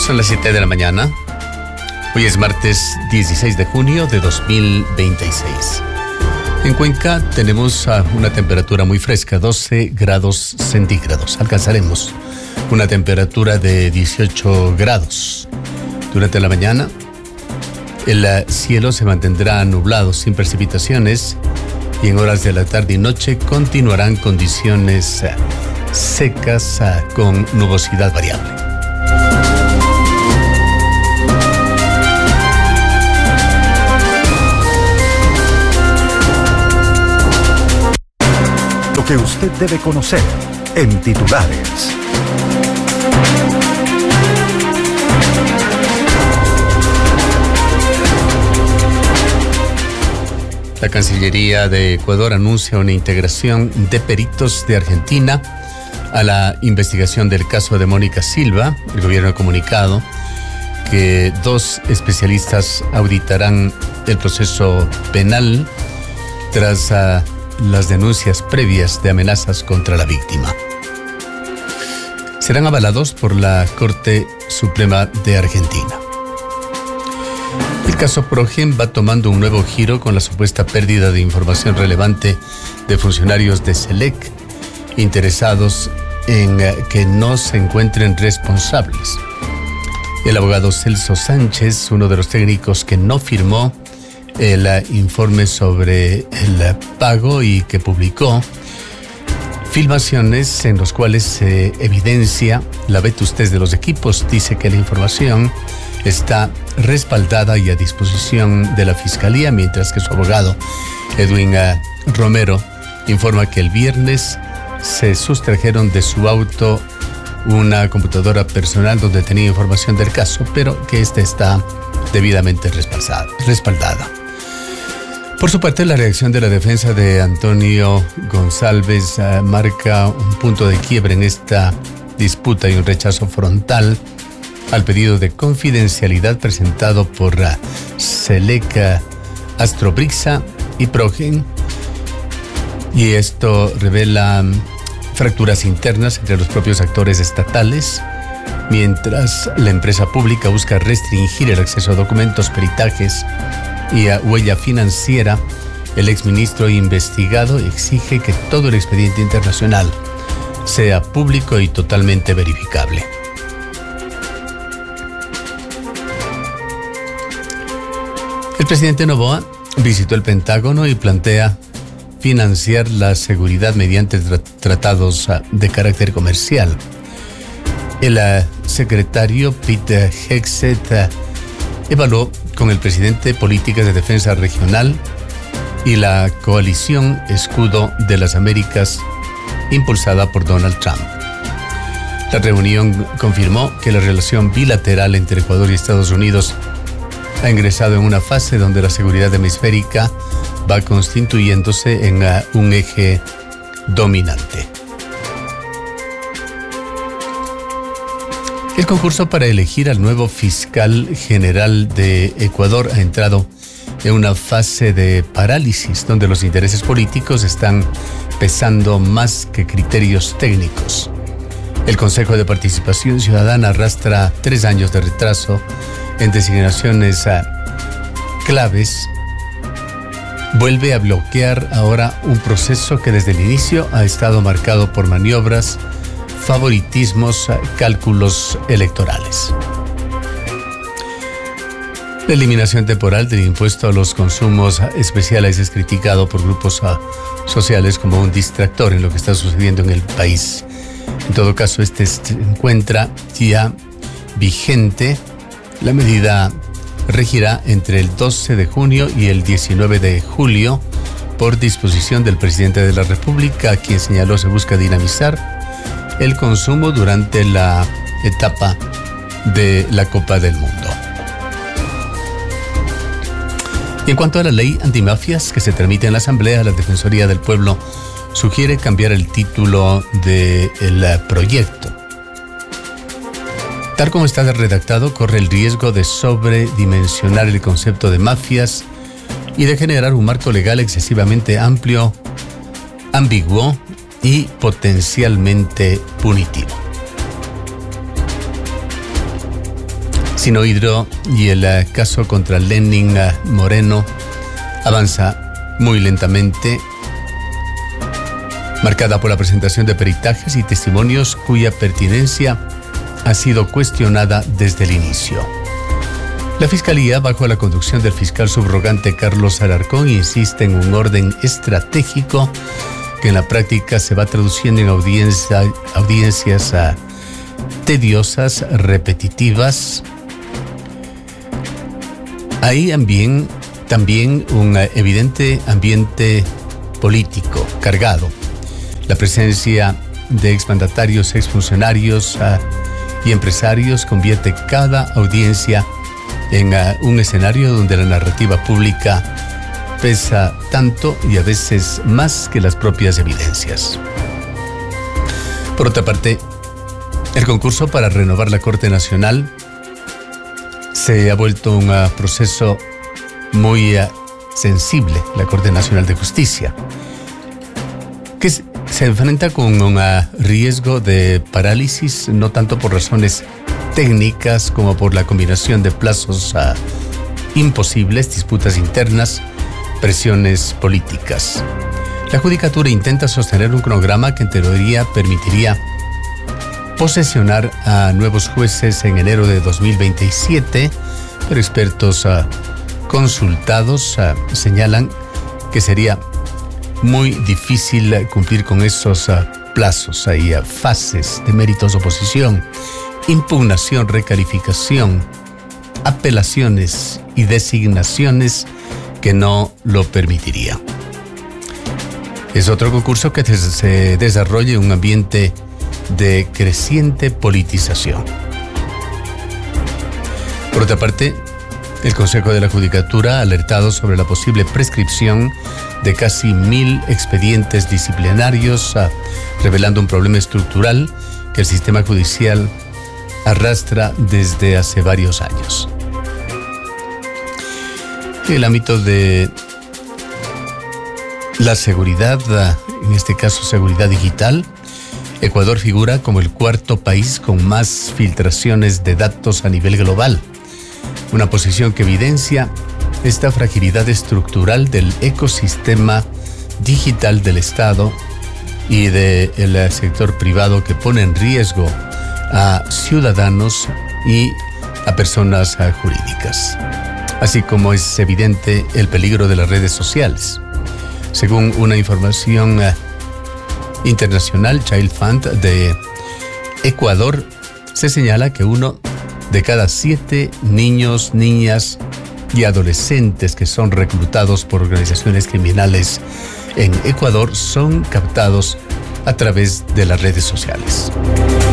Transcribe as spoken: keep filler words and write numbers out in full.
Son las siete de la mañana. Hoy es martes dieciséis de junio de dos mil veintiséis. En Cuenca tenemos una temperatura muy fresca, doce grados centígrados. Alcanzaremos una temperatura de dieciocho grados. Durante la mañana, el cielo se mantendrá nublado sin precipitaciones y en horas de la tarde y noche continuarán condiciones secas con nubosidad variable. Lo que usted debe conocer en titulares. La Cancillería de Ecuador anuncia una integración de peritos de Argentina a la investigación del caso de Mónica Silva. El gobierno ha comunicado que dos especialistas auditarán el proceso penal tras uh, las denuncias previas de amenazas contra la víctima. Serán avalados por la Corte Suprema de Argentina. El caso Progen va tomando un nuevo giro con la supuesta pérdida de información relevante de funcionarios de SELEC interesados en que no se encuentren responsables. El abogado Celso Sánchez, uno de los técnicos que no firmó el informe sobre el pago y que publicó filmaciones en los cuales se evidencia la vetustez de los equipos, dice que la información está respaldada y a disposición de la Fiscalía, mientras que su abogado, Edwin Romero, informa que el viernes se sustrajeron de su auto una computadora personal donde tenía información del caso, pero que esta está debidamente respaldada. Por su parte, la reacción de la defensa de Antonio González uh, marca un punto de quiebre en esta disputa y un rechazo frontal al pedido de confidencialidad presentado por uh, SELEC, Astrobrixa y Progen. Y esto revela um, fracturas internas entre los propios actores estatales, mientras la empresa pública busca restringir el acceso a documentos, peritajes y a huella financiera. El exministro investigado exige que todo el expediente internacional sea público y totalmente verificable. El presidente Noboa visitó el Pentágono y plantea financiar la seguridad mediante tra- tratados de carácter comercial. El uh, secretario Peter Hegseth uh, evaluó con el presidente políticas de defensa regional y la coalición Escudo de las Américas impulsada por Donald Trump. La reunión confirmó que la relación bilateral entre Ecuador y Estados Unidos ha ingresado en una fase donde la seguridad hemisférica va constituyéndose en uh, un eje dominante. El concurso para elegir al nuevo fiscal general de Ecuador ha entrado en una fase de parálisis donde los intereses políticos están pesando más que criterios técnicos. El Consejo de Participación Ciudadana arrastra tres años de retraso en designaciones uh, claves. Vuelve a bloquear ahora un proceso que desde el inicio ha estado marcado por maniobras, favoritismos, cálculos electorales. La eliminación temporal del impuesto a los consumos especiales es criticado por grupos sociales como un distractor en lo que está sucediendo en el país. En todo caso, este se encuentra ya vigente. La medida regirá entre el doce de junio y el diecinueve de julio por disposición del presidente de la República, quien señaló se busca dinamizar el consumo durante la etapa de la Copa del Mundo. Y en cuanto a la ley antimafias que se tramita en la Asamblea, la Defensoría del Pueblo sugiere cambiar el título del proyecto. Tal como está redactado, corre el riesgo de sobredimensionar el concepto de mafias y de generar un marco legal excesivamente amplio, ambiguo y potencialmente punitivo. Sinohydro y el uh, caso contra Lenin uh, Moreno avanza muy lentamente, marcada por la presentación de peritajes y testimonios cuya pertinencia ha sido cuestionada desde el inicio. La Fiscalía, bajo la conducción del fiscal subrogante Carlos Alarcón, insiste en un orden estratégico que en la práctica se va traduciendo en audiencia, audiencias uh, tediosas, repetitivas. Hay también, también un uh, evidente ambiente político cargado. La presencia de exmandatarios, exfuncionarios uh, y empresarios convierte cada audiencia en uh, un escenario donde la narrativa pública pesa tanto y a veces más que las propias evidencias. Por otra parte, el concurso para renovar la Corte Nacional se ha vuelto un uh, proceso muy uh, sensible, la Corte Nacional de Justicia, que es, se enfrenta con un uh, riesgo de parálisis, no tanto por razones técnicas como por la combinación de plazos uh, imposibles, disputas internas, presiones políticas. La Judicatura intenta sostener un cronograma que en teoría permitiría posesionar a nuevos jueces en enero de dos mil veintisiete, pero expertos uh, consultados uh, señalan que sería muy difícil cumplir con esos uh, plazos. Hay uh, fases de méritos, oposición, impugnación, recalificación, apelaciones y designaciones que no lo permitiría. Es otro concurso que se desarrolla en un ambiente de creciente politización. Por otra parte, el Consejo de la Judicatura ha alertado sobre la posible prescripción de casi mil expedientes disciplinarios, revelando un problema estructural que el sistema judicial arrastra desde hace varios años. En el ámbito de la seguridad, en este caso seguridad digital, Ecuador figura como el cuarto país con más filtraciones de datos a nivel global, una posición que evidencia esta fragilidad estructural del ecosistema digital del Estado y del sector privado que pone en riesgo a ciudadanos y a personas jurídicas, así como es evidente el peligro de las redes sociales. Según una información internacional, Child Fund de Ecuador, se señala que uno de cada siete niños, niñas y adolescentes que son reclutados por organizaciones criminales en Ecuador son captados a través de las redes sociales.